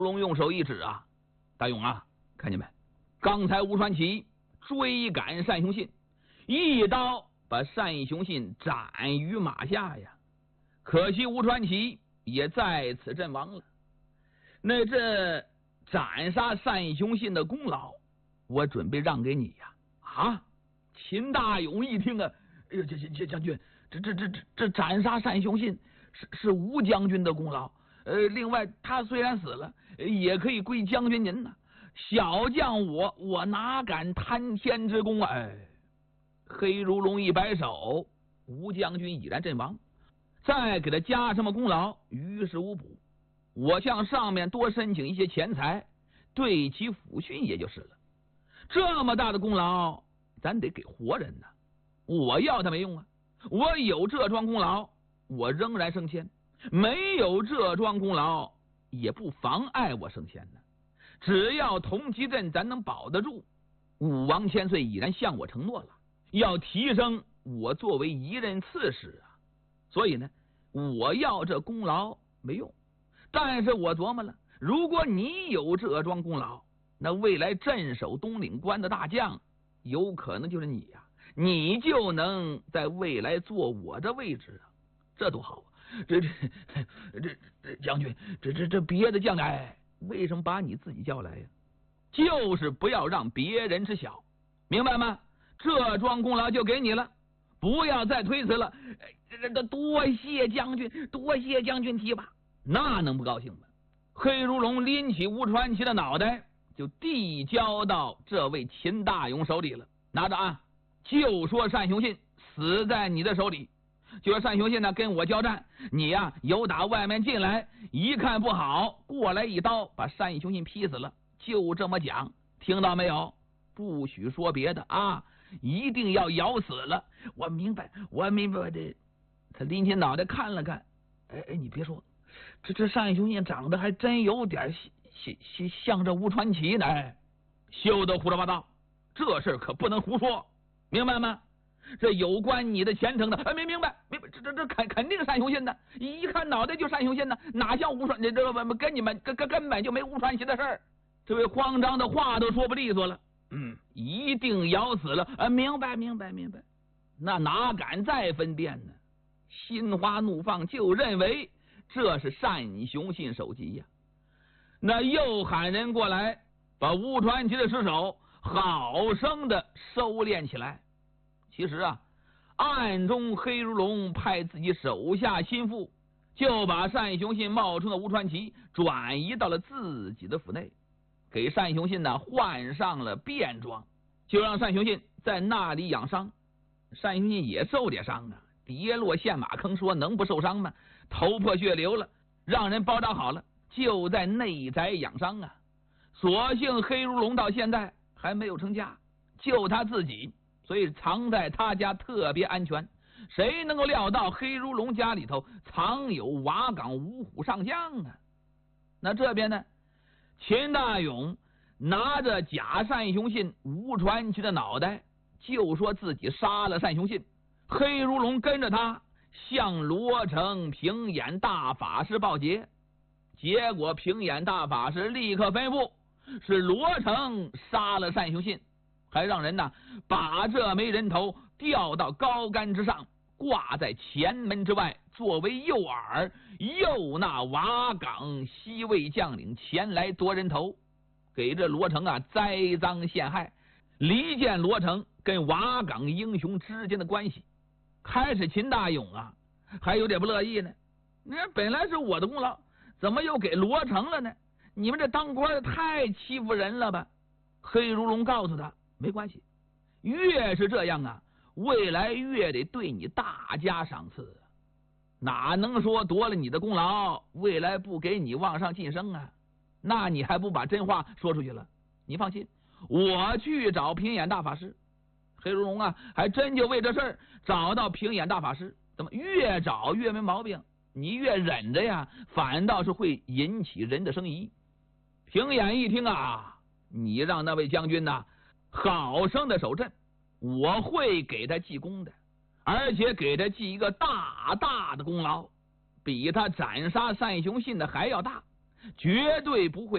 龙用手一指啊，大勇啊，看见没？刚才吴传奇追赶单雄信，一刀把单雄信斩于马下呀。可惜吴传奇也在此阵亡了。那这斩杀单雄信的功劳，我准备让给你呀！啊！秦大勇一听啊，哎呦，这将军，这斩杀单雄信是吴将军的功劳。另外他虽然死了，也可以归将军您呐。小将我哪敢贪天之功啊！哎，黑如龙一摆手，吴将军已然阵亡，再给他加什么功劳，于事无补。我向上面多申请一些钱财，对其抚训也就是了。这么大的功劳，咱得给活人呢。我要他没用啊，我有这桩功劳，我仍然升迁；没有这桩功劳，也不妨碍我升迁呢。只要同济镇咱能保得住，武王千岁已然向我承诺了，要提升我作为一任刺史啊。所以呢，我要这功劳没用，但是我琢磨了，如果你有这桩功劳，那未来镇守东岭关的大将，有可能就是你呀，你就能在未来做我的位置啊，这多好啊！这将军，这别的将来为什么把你自己叫来呀？就是不要让别人知晓，明白吗？这桩功劳就给你了，不要再推辞了。这多谢将军，多谢将军提拔，那能不高兴吗？黑如龙拎起吴传奇的脑袋，就递交到这位秦大勇手里了。拿着啊，就说单雄信死在你的手里，就说单雄信呢跟我交战，你呀有打外面进来，一看不好，过来一刀把单雄信劈死了，就这么讲，听到没有？不许说别的啊，一定要咬死了。我明白的。他拎起脑袋看了看，哎，你别说，这单雄信长得还真有点像这吴传奇呢。哎，休得胡说八道，这事可不能胡说，明白吗？这有关你的前程的，明白，这肯定单雄信的，一看脑袋就单雄信的，哪像吴传，这跟你们根本就没吴传奇的事儿。这位慌张的话都说不利索了，一定咬死了，明白，那哪敢再分辨呢？心花怒放，就认为这是单雄信首级呀。那又喊人过来，把吴传奇的尸首好生的收敛起来。其实啊，暗中黑如龙派自己手下心腹，就把单雄信冒充的吴传奇转移到了自己的府内，给单雄信呢换上了便装，就让单雄信在那里养伤。单雄信也受点伤啊，跌落陷马坑，说能不受伤吗？头破血流了，让人包扎好了，就在内宅养伤啊。所幸黑如龙到现在还没有成家，就他自己，所以藏在他家特别安全。谁能够料到黑如龙家里头藏有瓦岗五虎上将啊？那这边呢，秦大勇拿着假单雄信吴传奇的脑袋，就说自己杀了单雄信。黑如龙跟着他向罗城平眼大法师报捷，结果平眼大法师立刻吩咐是罗城杀了单雄信，还让人呢把这枚人头吊到高杆之上，挂在前门之外，作为诱饵，诱那瓦岗西魏将领前来夺人头，给这罗城啊栽赃陷害，离间罗城跟瓦岗英雄之间的关系。开始秦大勇啊还有点不乐意呢，你看本来是我的功劳，怎么又给罗城了呢？你们这当官的太欺负人了吧？黑如龙告诉他，没关系，越是这样啊，未来越得对你大加赏赐，哪能说夺了你的功劳，未来不给你往上晋升啊？那你还不把真话说出去了？你放心，我去找平眼大法师。黑如龙啊还真就为这事儿找到平眼大法师，怎么越找越没毛病，你越忍着呀，反倒是会引起人的生疑。平眼一听啊，你让那位将军呐好生的守阵，我会给他记功的，而且给他记一个大大的功劳，比他斩杀单雄信的还要大，绝对不会